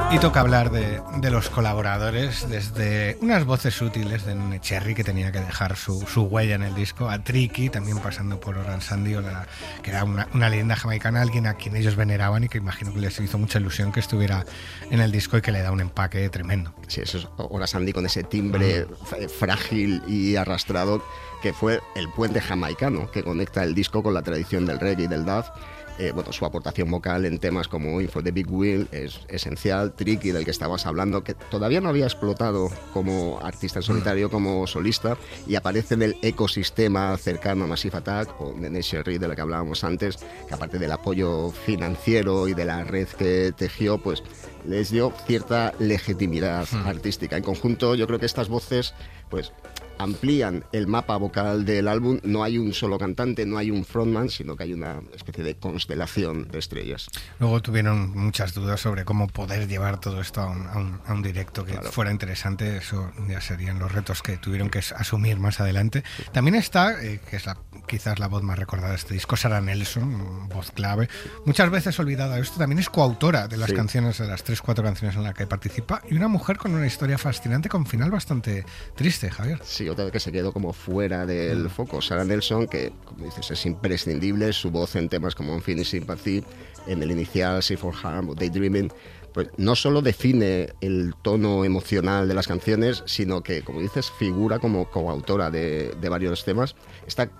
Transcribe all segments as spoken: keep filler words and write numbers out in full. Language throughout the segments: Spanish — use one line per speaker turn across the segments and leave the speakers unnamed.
Y toca hablar de, de los colaboradores, desde unas voces útiles de Nene Cherry, que tenía que dejar su, su huella en el disco, a Tricky, también pasando por Oran Sandy, la, que era una, una leyenda jamaicana, alguien a quien ellos veneraban y que imagino que les hizo mucha ilusión que estuviera en el disco y que le da un empaque tremendo.
Sí, eso es Oran Sandy con ese timbre mm. frágil y arrastrado, que fue el puente jamaicano que conecta el disco con la tradición del reggae y del dub. Eh, bueno, su aportación vocal en temas como Info the Big Wheel es esencial. Tricky, del que estabas hablando, que todavía no había explotado como artista en solitario, como solista, y aparece en el ecosistema cercano a Massive Attack o Nene Cherry, de la que hablábamos antes, que aparte del apoyo financiero y de la red que tejió, pues les dio cierta legitimidad hmm. artística. En conjunto, yo creo que estas voces pues amplían el mapa vocal del álbum. No hay un solo cantante, no hay un frontman, sino que hay una especie de constelación de estrellas.
Luego tuvieron muchas dudas sobre cómo poder llevar todo esto a un, a un, a un directo que claro. fuera interesante. Eso ya serían los retos que tuvieron que asumir más adelante. También está, eh, que es la, quizás la voz más recordada de este disco, Sarah Nelson, voz clave, muchas veces olvidada. Esto también es coautora de las sí. canciones, de las tres, cuatro canciones en las que participa, y una mujer con una historia fascinante, con final bastante triste, Javier.
Sí, otra vez que se quedó como fuera del mm. foco. Sarah Nelson, que como dices es imprescindible, su voz en temas como Unfinished Sympathy, en el inicial Safe for Harm o Daydreaming, pues no solo define el tono emocional de las canciones, sino que, como dices, figura como coautora de, de varios temas. Esta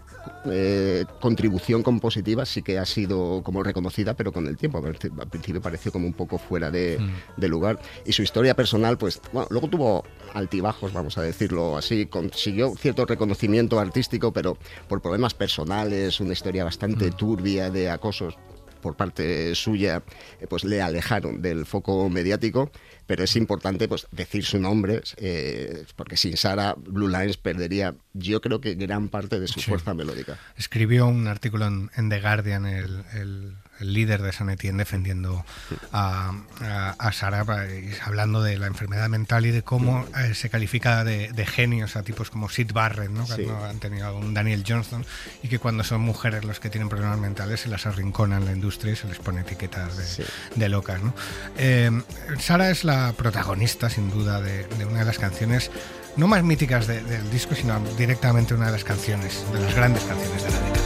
eh, contribución compositiva sí que ha sido como reconocida, pero con el tiempo. Al principio pareció como un poco fuera de, mm. de lugar. Y su historia personal, pues, bueno, luego tuvo altibajos, vamos a decirlo así. Consiguió cierto reconocimiento artístico, pero por problemas personales, una historia bastante mm. turbia de acosos por parte suya, pues le alejaron del foco mediático. Pero es importante pues decir su nombre, eh, porque sin Sarah, Blue Lines perdería, yo creo que gran parte de su sí. fuerza melódica.
Escribió un artículo en, en The Guardian, el, el, el líder de Saint Etienne, defendiendo a, a, a Sarah, hablando de la enfermedad mental y de cómo eh, se califica de, de genios a tipos como Syd Barrett, ¿no? Que sí. no han tenido un Daniel Johnston, y que cuando son mujeres los que tienen problemas mentales se las arrinconan en la industria y se les pone etiquetas de, sí. de locas, ¿no? Eh, Sarah es la protagonista, sin duda, de, de una de las canciones no más míticas de, del disco, sino directamente una de las canciones, de las grandes canciones de la década.